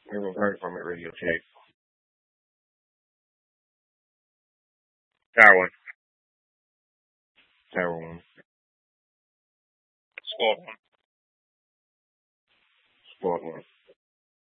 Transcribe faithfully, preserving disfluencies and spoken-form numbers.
Never heard from it, radio check. Tower one. Tower one. Squad one. Squad one.